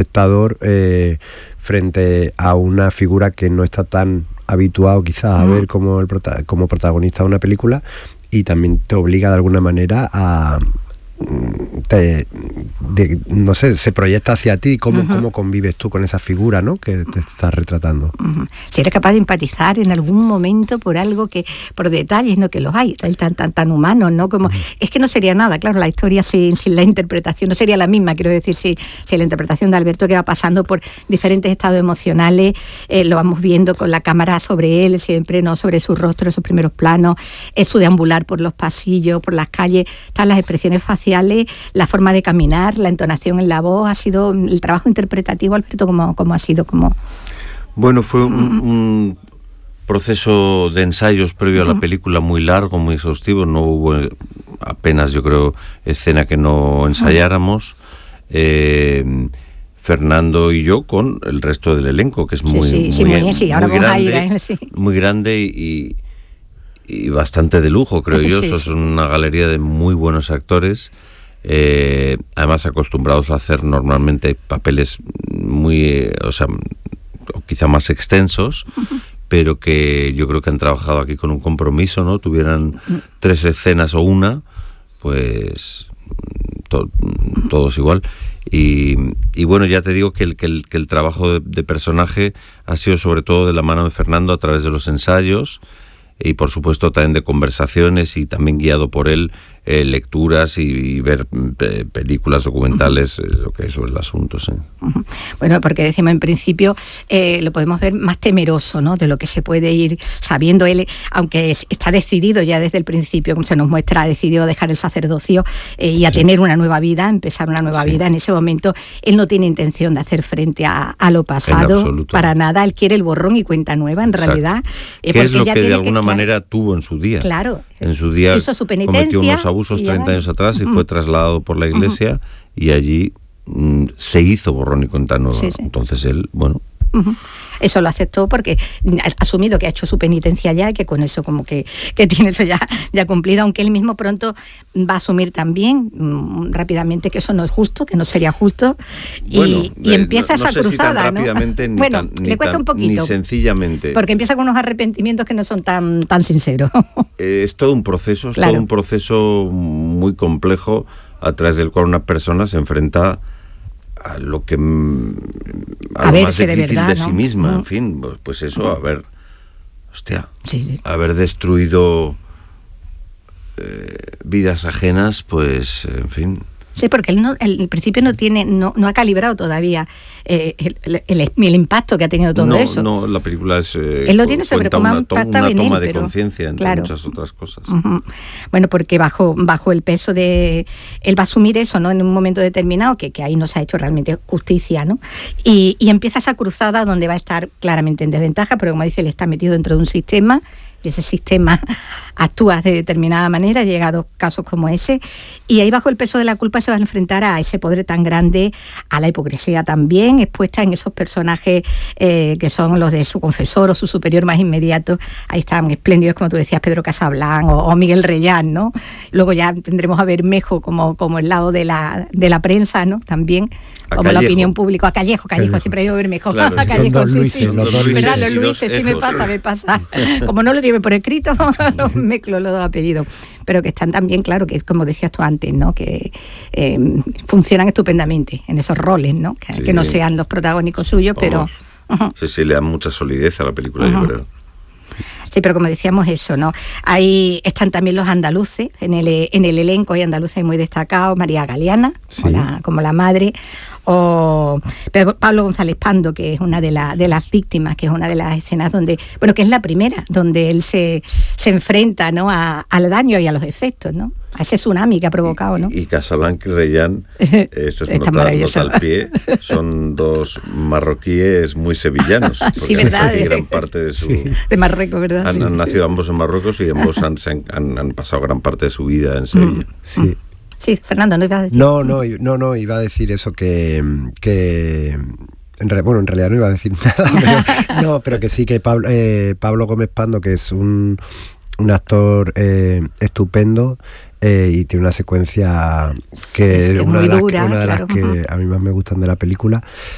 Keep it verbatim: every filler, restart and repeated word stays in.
espectador eh, frente a una figura que no está tan habituado quizás a ver como, el prota- como protagonista de una película, y también te obliga de alguna manera a... Te, de, no sé, se proyecta hacia ti, cómo, uh-huh. cómo convives tú con esa figura, ¿no?, que te estás retratando. Uh-huh. Si eres capaz de empatizar en algún momento por algo que, por detalles, ¿no?, que los hay, tan tan tan humanos, ¿no? Como, uh-huh. es que no sería nada, claro, la historia sin, sin la interpretación no sería la misma, quiero decir, si, si la interpretación de Alberto, que va pasando por diferentes estados emocionales, eh, lo vamos viendo con la cámara sobre él siempre, ¿no?, sobre su rostro, esos primeros planos, es su deambular por los pasillos, por las calles, están las expresiones faciales, la forma de caminar, la entonación en la voz. Ha sido el trabajo interpretativo, Alberto, como, como ha sido como... Bueno, fue un, un proceso de ensayos previo uh-huh. a la película muy largo, muy exhaustivo. No hubo apenas, yo creo, escena que no ensayáramos. Uh-huh. Eh, Fernando y yo con el resto del elenco, que es muy, sí, sí, muy, sí, muy, bien, sí. Ahora muy vamos grande, a ir a él, sí. muy grande y, y bastante de lujo, creo yo. Sí, Eso sí. es una galería de muy buenos actores. Eh, además acostumbrados a hacer normalmente papeles muy, eh, o sea, o quizá más extensos, uh-huh. pero que yo creo que han trabajado aquí con un compromiso, ¿no? Tuvieran uh-huh. tres escenas o una, pues to- todos igual. Y, y bueno, ya te digo que el, que el, que el trabajo de, de personaje ha sido sobre todo de la mano de Fernando a través de los ensayos, y por supuesto también de conversaciones, y también guiado por él, eh, lecturas y, y ver pe- películas documentales, uh-huh. eh, lo que es sobre el asunto, sí. Uh-huh. Bueno, porque decimos en principio eh, lo podemos ver más temeroso, ¿no?, de lo que se puede ir sabiendo. Él, aunque es, está decidido ya desde el principio, como se nos muestra, ha decidido dejar el sacerdocio eh, y a sí. tener una nueva vida, empezar una nueva sí. vida. En ese momento él no tiene intención de hacer frente a, a lo pasado, para nada. Él quiere el borrón y cuenta nueva, en Exacto. realidad. Eh, ¿Qué es lo que de alguna que, manera claro, tuvo en su día? Claro. En su día hizo su penitencia, cometió unos abusos treinta años atrás y uh-huh. fue trasladado por la iglesia uh-huh. y allí mm, se hizo borrón y cuenta nueva. Sí, sí. Entonces él, bueno... Uh-huh. Eso lo aceptó porque ha asumido que ha hecho su penitencia ya, y que con eso como que, que tiene eso ya, ya cumplido, aunque él mismo pronto va a asumir también mmm, rápidamente que eso no es justo, que no sería justo, y, bueno, y empieza no, no esa sé cruzada, si tan rápidamente, ¿no? Ni bueno, tan, le cuesta tan, un poquito, ni sencillamente, porque empieza con unos arrepentimientos que no son tan, tan sinceros. Eh, es todo un proceso, es claro. todo un proceso muy complejo a través del cual una persona se enfrenta a lo que a, a lo más difícil de, verdad, de ¿no? sí misma, no. en fin, pues, pues eso, haber hostia, sí, sí. haber destruido eh, vidas ajenas, pues, en fin. Sí, porque él no, el, el principio no tiene, no, no ha calibrado todavía eh, el, el, el, el impacto que ha tenido todo no, eso. No, la película es eh, él lo tiene sobre cómo ha impactado una en toma él, de pero, conciencia entre claro. muchas otras cosas. Uh-huh. Bueno, porque bajo bajo el peso de él va a asumir eso, ¿no?, en un momento determinado, que, que ahí no se ha hecho realmente justicia, ¿no? Y, y empieza esa cruzada donde va a estar claramente en desventaja, pero como dice, él está metido dentro de un sistema. Y ese sistema actúa de determinada manera, llegados casos como ese, y ahí bajo el peso de la culpa se va a enfrentar a ese poder tan grande, a la hipocresía también, expuesta en esos personajes eh, que son los de su confesor o su superior más inmediato. Ahí están espléndidos, como tú decías, Pedro Casablanca o, o Miguel Reyán, ¿no? Luego ya tendremos a Bermejo como, como el lado de la, de la prensa, ¿no?, también, a como Callejo. La opinión pública, a Callejo, Callejo, Callejo. Siempre digo Bermejo, claro, a Callejo, sí, Luises, sí, los dos ¿verdad? Luises. Los Luises, sí me pasa, me pasa. Como no lo lleve por escrito, los mezclo los dos apellidos, pero que están también, claro, que es como decías tú antes, ¿no?, que eh, funcionan estupendamente en esos roles, ¿no?, que, sí. que no sean los protagónicos suyos, oh. pero... Uh-huh. Sí, sí, le dan mucha solidez a la película, uh-huh. yo creo. Sí, pero como decíamos eso, ¿no? Ahí están también los andaluces, en el, en el elenco hay andaluces muy destacados, María Galeana, sí. como, la, como la madre, o Pedro, Pablo González Pando, que es una de, la, de las víctimas, que es una de las escenas donde, bueno, que es la primera, donde él se, se enfrenta, ¿no?, a, al daño y a los efectos, ¿no?, a ese tsunami que ha provocado, ¿no? Y, y Casablanca y Reyán, esto es nota, nota al pie, son dos marroquíes muy sevillanos. Sí, ¿verdad? Gran parte de su... Sí. De Marruecos, ¿verdad? Han, sí. han nacido ambos en Marruecos y ambos han, han, han pasado gran parte de su vida en Sevilla. Mm, sí. Sí, Fernando, ¿no ibas a decir? No, no, no, no, iba a decir eso que... que en re, bueno, en realidad no iba a decir nada, pero, no, pero que sí, que Pablo, eh, Pablo Gómez Pando, que es un, un actor eh, estupendo, eh, y tiene una secuencia que es, que es una, de las, dura, una de las claro. que a mí más me gustan de la película.